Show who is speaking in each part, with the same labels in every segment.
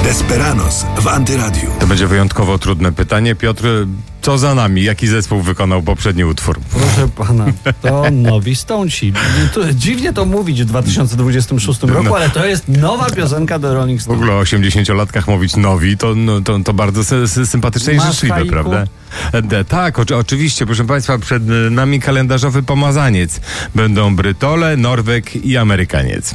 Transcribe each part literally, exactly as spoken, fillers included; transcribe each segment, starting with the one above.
Speaker 1: Desperados w Antyradiu.
Speaker 2: To będzie wyjątkowo trudne pytanie. Piotr, co za nami? Jaki zespół wykonał poprzedni utwór?
Speaker 3: Proszę pana, to nowi Stonesi. To, dziwnie to mówić w dwa tysiące dwudziestym szóstym roku, ale to jest nowa piosenka do Rolling
Speaker 2: W
Speaker 3: Stones.
Speaker 2: ogóle o osiemdziesięciolatkach mówić nowi, to, no, to, to bardzo sy- sy- sympatyczne i
Speaker 3: Masz
Speaker 2: życzliwe,
Speaker 3: haiku?
Speaker 2: prawda? E, tak, oczy- oczywiście, proszę Państwa, przed nami kalendarzowy pomazaniec. Będą Brytole, Norweg i Amerykaniec.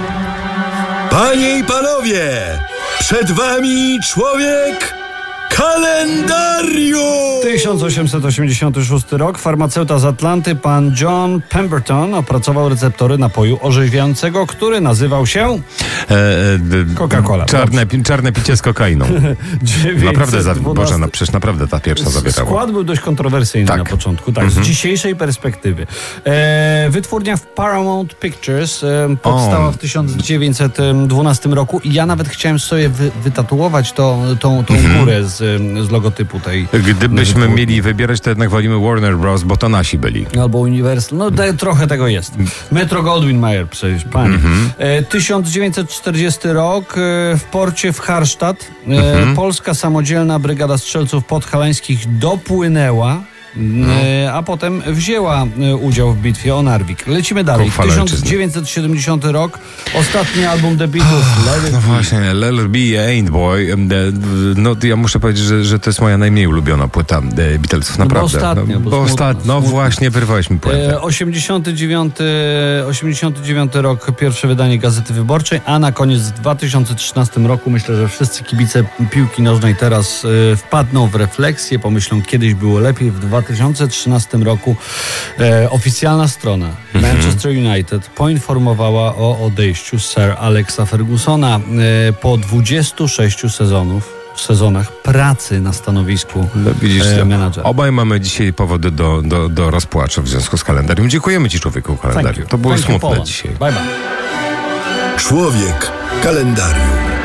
Speaker 1: Panie i panowie, przed wami człowiek kalendarium!
Speaker 3: tysiąc osiemset osiemdziesiąty szósty rok. Farmaceuta z Atlanty, pan John Pemberton, opracował receptory napoju orzeźwiającego, który nazywał się
Speaker 2: E, e, d-
Speaker 3: Coca-Cola.
Speaker 2: Czarne, pi- czarne picie z kokainą. Naprawdę, za, Boże, no, przecież naprawdę ta pierwsza zawierała.
Speaker 3: Skład był dość kontrowersyjny
Speaker 2: Tak.
Speaker 3: na początku, tak,
Speaker 2: Mhm.
Speaker 3: z dzisiejszej perspektywy. E, wytwórnia w Paramount Pictures e, powstała
Speaker 2: O.
Speaker 3: w tysiąc dziewięćset dwunastym roku i ja nawet chciałem sobie wy, wytatuować to, tą, tą
Speaker 2: Mhm.
Speaker 3: górę z, z logotypu tej.
Speaker 2: Gdybyśmy
Speaker 3: wytwórni.
Speaker 2: mieli wybierać, to jednak wolimy Warner Bros., bo to nasi byli.
Speaker 3: Albo Universal, no te, trochę tego jest. Metro Goldwyn Mayer, przecież, panie.
Speaker 2: Mhm.
Speaker 3: E, tysiąc dziewięćset czterdziesty rok, e, w porcie w Harsztat, e,
Speaker 2: Mhm.
Speaker 3: polska samodzielna brygada strzelców podhalańskich dopłynęła, e, a potem wzięła e, udział w bitwie o Narvik. Lecimy dalej.
Speaker 2: Pochwalę
Speaker 3: tysiąc
Speaker 2: ojczyznę.
Speaker 3: dziewięćset siedemdziesiątym rok, ostatni album The Beatles, Let It
Speaker 2: No
Speaker 3: Be.
Speaker 2: właśnie, Let It Be, Ain't Boy. em, de- No ja muszę powiedzieć, że, że to jest moja najmniej ulubiona płyta e, Beatlesów,
Speaker 3: No bo
Speaker 2: naprawdę.
Speaker 3: ostatnio, bo
Speaker 2: bo
Speaker 3: smutno,
Speaker 2: ostatnio, no
Speaker 3: smutno.
Speaker 2: właśnie, wyrwałeś mi puentę.
Speaker 3: E, osiemdziesiąty dziewiąty, osiemdziesiąty dziewiąty rok, pierwsze wydanie Gazety Wyborczej, a na koniec w dwa tysiące trzynastym roku myślę, że wszyscy kibice piłki nożnej teraz e, wpadną w refleksję, pomyślą, kiedyś było lepiej. W dwa tysiące trzynastym roku e, oficjalna strona Manchester United poinformowała o odejściu Sir Alexa Fergusona e, po dwudziestu sześciu sezonów, sezonach pracy na stanowisku
Speaker 2: No, widzisz,
Speaker 3: e, menadżera.
Speaker 2: obaj mamy dzisiaj powody do, do, do rozpłaczu w związku z kalendarium. Dziękujemy Ci, człowieku, kalendarium. To było
Speaker 3: Thank you,
Speaker 2: smutne
Speaker 3: Poland.
Speaker 2: dzisiaj.
Speaker 3: Bye bye.
Speaker 1: Człowiek kalendarium.